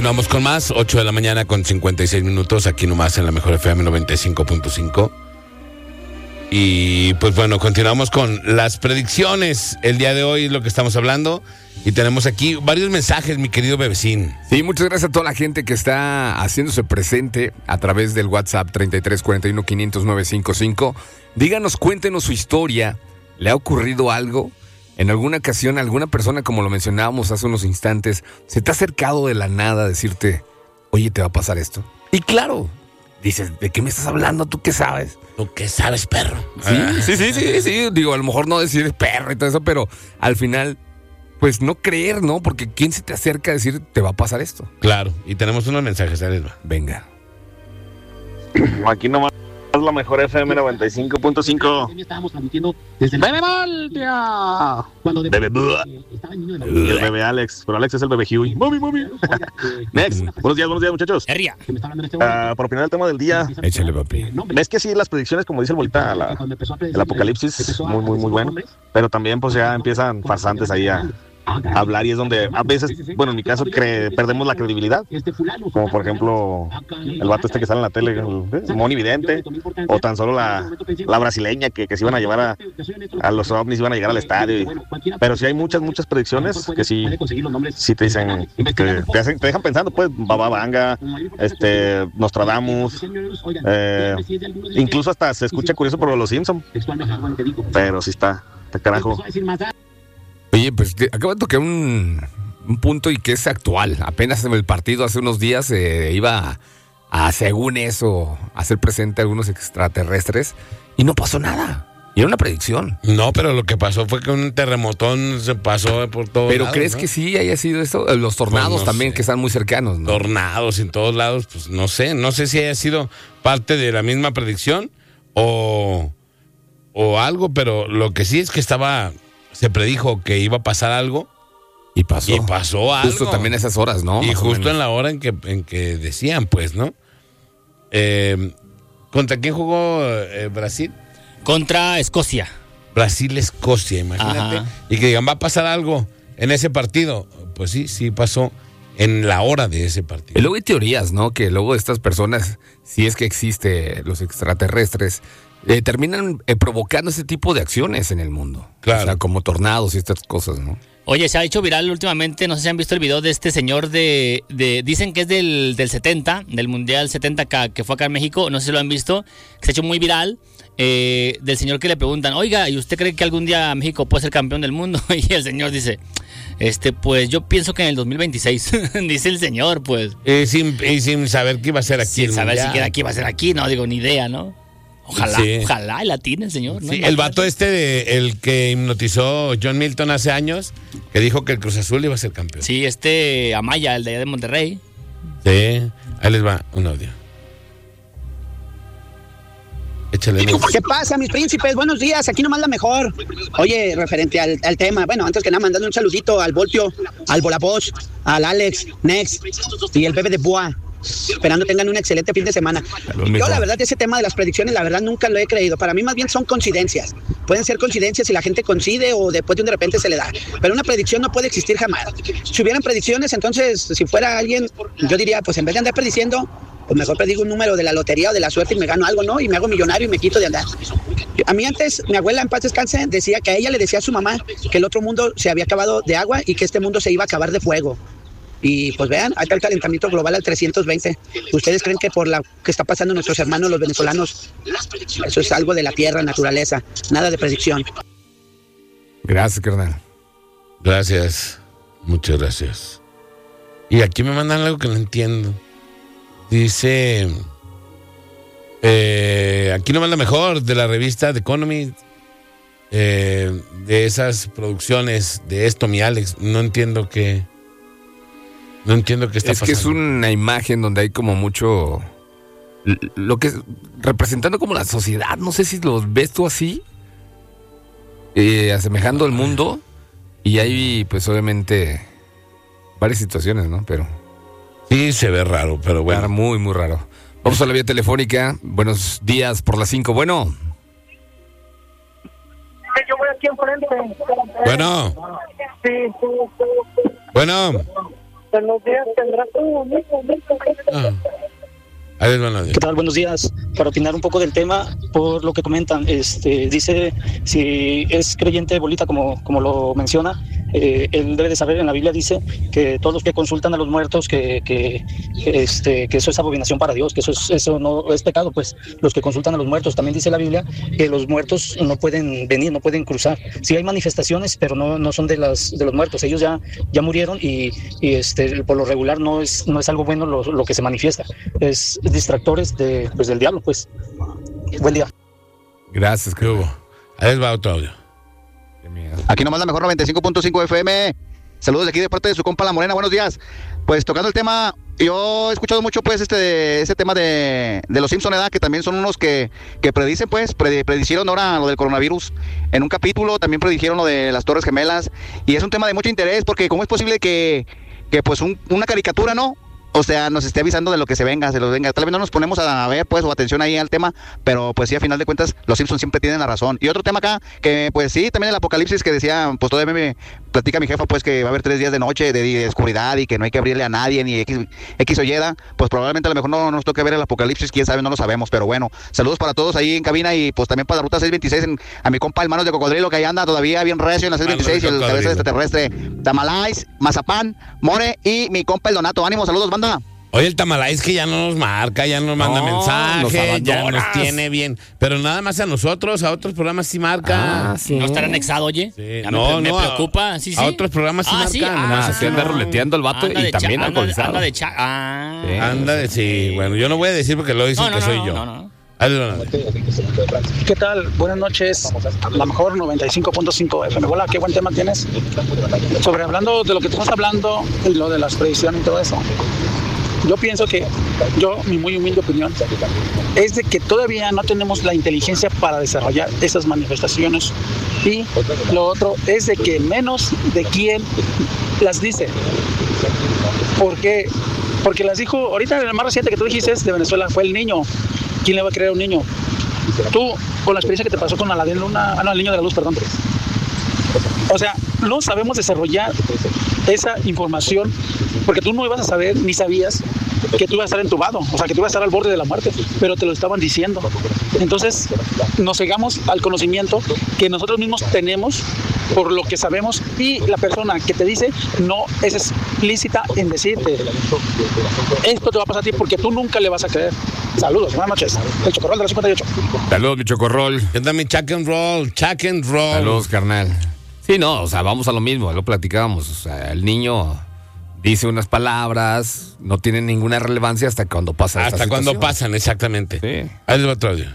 Vamos con más, 8 de la mañana con 56 minutos, aquí nomás en la Mejor FM 95.5. Y pues bueno, continuamos con las predicciones. El día de hoy es lo que estamos hablando. Y tenemos aquí varios mensajes, mi querido Bebecín. Sí, muchas gracias a toda la gente que está haciéndose presente a través del WhatsApp 3341-500-955. Díganos, cuéntenos su historia. ¿Le ha ocurrido algo? En alguna ocasión, alguna persona, como lo mencionábamos hace unos instantes, se te ha acercado de la nada a decirte, oye, ¿te va a pasar esto? Y claro, dices, ¿de qué me estás hablando? ¿Tú qué sabes? ¿Tú qué sabes, perro? Sí. Digo, a lo mejor no decir perro y todo eso, pero al final, pues no creer, ¿no? Porque ¿quién se te acerca a decir, te va a pasar esto? Claro, y tenemos unos mensajes, ¿sabes? Venga. Aquí nomás es la Mejor FM 95.5. Estábamos transmitiendo desde el Bebe Baltia. Cuando Bebe estaba el niño de el bebé Alex, pero Alex es el bebé Huey. Mami. Next, buenos días, muchachos. que me está hablando en este momento. Por opinar del tema del día, Échale, papi. ves que sí, las predicciones, como dice el bolita, el apocalipsis, muy bueno, pero también pues ya empiezan farsantes ahí a hablar y es donde a veces, bueno, en mi caso, perdemos la credibilidad, como por ejemplo el vato este que sale en la tele, el Moni Vidente, o tan solo la brasileña que se iban a llevar a los ovnis, iban a llegar al estadio, pero sí hay muchas predicciones que sí te dicen, te dejan pensando, pues, Baba Vanga, Nostradamus, incluso hasta se escucha curioso por los Simpson, pero sí está carajo. Oye, pues acabo de tocar un punto y que es actual. Apenas en el partido hace unos días iba a, según eso, hacer presente a algunos extraterrestres y no pasó nada. Y era una predicción. No, pero lo que pasó fue que un terremotón se pasó por todo. ¿Pero lados, crees ¿no? que sí haya sido eso? Los tornados Pues no también, sé. que están muy cercanos, ¿no? Tornados en todos lados, pues no sé si haya sido parte de la misma predicción o algo, pero lo que sí es que se predijo que iba a pasar algo. Y pasó. Y pasó algo. Justo también a esas horas, ¿no? Y Más o justo menos. en la hora en que decían, pues, ¿no? ¿Contra quién jugó Brasil? Contra Escocia. Brasil-Escocia, imagínate. Ajá. Y que digan, va a pasar algo en ese partido. Pues sí pasó en la hora de ese partido. Y luego hay teorías, ¿no? Que luego estas personas, si es que existe los extraterrestres, terminan provocando ese tipo de acciones en el mundo. Claro. O sea, como tornados y estas cosas, ¿no? Oye, se ha hecho viral últimamente, no sé si han visto el video de este señor dicen que es del 70, del Mundial 70 que fue acá en México, no sé si lo han visto, que se ha hecho muy viral, del señor que le preguntan, oiga, ¿y usted cree que algún día México puede ser campeón del mundo? Y el señor dice, pues yo pienso que en el 2026, dice el señor, pues. Sin saber qué iba a ser aquí. Sin saber mundial. siquiera qué iba a ser aquí, no digo ni idea, ¿no? Ojalá la tiene el señor, ¿no? Sí, el vato el que hipnotizó John Milton hace años, que dijo que el Cruz Azul iba a ser campeón. Sí, Amaya, el de allá de Monterrey. Sí, ahí les va un audio. Échale. ¿Qué pasa, mis príncipes? Buenos días, aquí nomás la mejor. Oye, referente al tema, bueno, antes que nada, mandando un saludito al Voltio, al Bolavoz, al Alex, Next y el Bebe de Boa. Esperando tengan un excelente fin de semana. Yo la verdad ese tema de las predicciones la verdad nunca lo he creído. Para mí más bien son coincidencias. Pueden ser coincidencias si la gente coincide o después de repente se le da. Pero una predicción no puede existir jamás. Si hubieran predicciones, entonces si fuera alguien, yo diría, pues en vez de andar prediciendo, pues mejor predigo un número de la lotería o de la suerte y me gano algo, ¿no? Y me hago millonario y me quito de andar. A mí antes, mi abuela en paz descanse, decía que a ella le decía a su mamá que el otro mundo se había acabado de agua y que este mundo se iba a acabar de fuego. Y pues vean, acá el calentamiento global al 320. ¿Ustedes creen que por lo que está pasando nuestros hermanos los venezolanos, eso es algo de la tierra, naturaleza, nada de predicción? Gracias, carnal. Gracias, muchas gracias. Y aquí me mandan algo que no entiendo. Dice, aquí nomás la mejor de la revista The Economy, de esas producciones de esto, mi Alex. No entiendo qué está pasando. Es que es una imagen donde hay como mucho, lo que representando como la sociedad. No sé si los ves tú así, asemejando al mundo, y hay pues obviamente varias situaciones, ¿no? Pero sí se ve raro, pero bueno. Muy, muy raro. Vamos a la vía telefónica. Buenos días por las 5. Bueno. Yo voy aquí enfrente. Bueno. Bueno. Buenos días, tendrás un Ahí les van a ver. ¿Qué tal? Buenos días. Para opinar un poco del tema, por lo que comentan, dice, si es creyente Bolita como lo menciona, él debe de saber, en la Biblia dice que todos los que consultan a los muertos, que eso es abominación para Dios, que eso no es pecado, pues los que consultan a los muertos. También dice la Biblia que los muertos no pueden venir, no pueden cruzar. Sí hay manifestaciones, pero no son de los muertos. Ellos ya murieron y por lo regular no es algo bueno lo que se manifiesta. Es distractores del diablo, pues. Buen día. Gracias, ¿Qué hubo? Ahí les va otro audio. Qué miedo. Aquí nomás la mejor 95.5 FM. Saludos de aquí de parte de su compa La Morena. Buenos días. Pues tocando el tema, yo he escuchado mucho pues ese tema de los Simpson, ¿verdad? Que también son unos que predicen, pues, predicieron ahora lo del coronavirus. En un capítulo también predijeron lo de las Torres Gemelas. Y es un tema de mucho interés porque cómo es posible que pues una caricatura, ¿no? O sea, nos esté avisando de lo que se venga. Tal vez no nos ponemos a ver, pues, o atención ahí al tema, pero pues sí, a final de cuentas, los Simpsons siempre tienen la razón. Y otro tema acá, que pues sí, también el apocalipsis que decía, pues todavía me platica mi jefa, pues que va a haber 3 días de noche, de oscuridad y que no hay que abrirle a nadie, ni X o Y, pues probablemente a lo mejor no nos toque ver el apocalipsis, quién sabe, no lo sabemos, pero bueno, saludos para todos ahí en cabina y pues también para la ruta 626, a mi compa el Manos de Cocodrilo, que ahí anda todavía bien recio en la 626 y el cabeza extraterrestre, Tamalais, Mazapán, More y mi compa el Donato. Ánimo, saludos, banda. Oye, el Tamalais que ya no nos marca, ya no nos manda mensaje, ya nos tiene bien. Pero nada más a nosotros, a otros programas sí marca. Sí. ¿No estará anexado, oye? Sí. Me preocupa. Sí. A otros programas sí marcan. Se anda ruleteando el vato y también alcoholizado. Anda de sí. Bueno, yo no voy a decir porque lo dicen que soy yo. No. ¿Qué tal? Buenas noches. La mejor 95.5 FM. Hola, qué buen tema tienes. Hablando de lo que tú estás hablando y lo de las predicciones y todo eso. Yo pienso que, mi muy humilde opinión, es de que todavía no tenemos la inteligencia para desarrollar esas manifestaciones. Y lo otro es de que menos de quién las dice. ¿Por qué? Porque las dijo, ahorita el más reciente que tú dijiste de Venezuela fue el niño. ¿Quién le va a creer a un niño? Tú, con la experiencia que te pasó con Aladín Luna, el niño de la luz, perdón. O sea, no sabemos desarrollar esa información porque tú no ibas a saber ni sabías que tú ibas a estar entubado, o sea, que tú ibas a estar al borde de la muerte, pero te lo estaban diciendo. Entonces, nos cegamos al conocimiento que nosotros mismos tenemos por lo que sabemos y la persona que te dice no es explícita en decirte esto te va a pasar a ti porque tú nunca le vas a creer. Saludos, buenas noches. El Chocorrol de la 58. Saludos, mi Chocorrol. ¿Qué onda, mi Chuck and Roll? Saludos, carnal. Sí, no, o sea, vamos a lo mismo, lo platicábamos. O sea, el niño dice unas palabras, no tienen ninguna relevancia hasta cuando pasa. Hasta cuando pasan, exactamente. Sí. Ahí les va otro audio.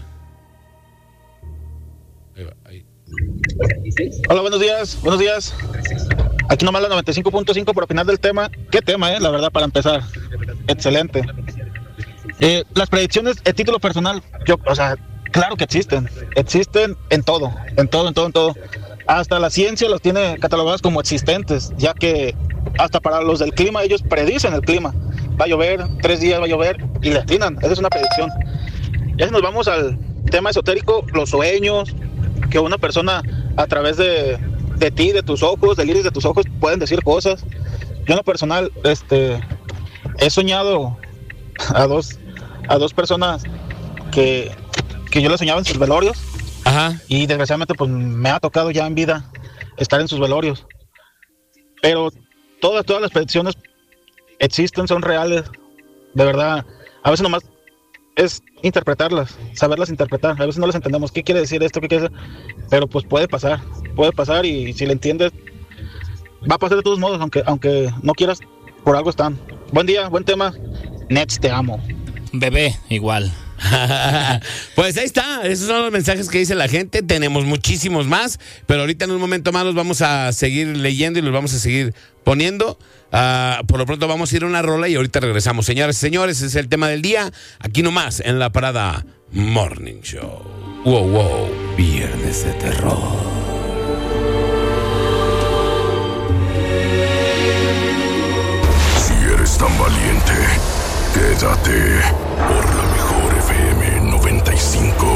Ahí. Hola, buenos días. Aquí nomás la 95.5 por opinar del tema. ¿Qué tema, la verdad, para empezar? Excelente. Las predicciones, el título personal, claro que existen en todo. Hasta la ciencia los tiene catalogados como existentes, ya que hasta para los del clima ellos predicen el clima. Va a llover, 3 días va a llover y le atinan, esa es una predicción. Ya si nos vamos al tema esotérico, los sueños, que una persona a través de ti, de tus ojos, del iris de tus ojos, pueden decir cosas. Yo en lo personal, he soñado a dos personas que yo les soñaba en sus velorios. Ajá. Y desgraciadamente pues me ha tocado ya en vida estar en sus velorios. Pero todas las predicciones existen, son reales. De verdad, a veces nomás es interpretarlas, saberlas interpretar. A veces no las entendemos. ¿Qué quiere decir esto? ¿Qué quiere decir? Pero pues puede pasar y si le entiendes, va a pasar de todos modos, aunque no quieras, por algo están. Buen día, buen tema. Nets, te amo. Bebé, igual. Pues ahí está, esos son los mensajes que dice la gente. Tenemos muchísimos más, pero ahorita en un momento más los vamos a seguir leyendo y los vamos a seguir poniendo. Por lo pronto vamos a ir a una rola y ahorita regresamos. Señoras y señores, ese es el tema del día. Aquí nomás en la Parada Morning Show. Wow, viernes de terror. Si eres tan valiente, quédate por la mejor FM 95.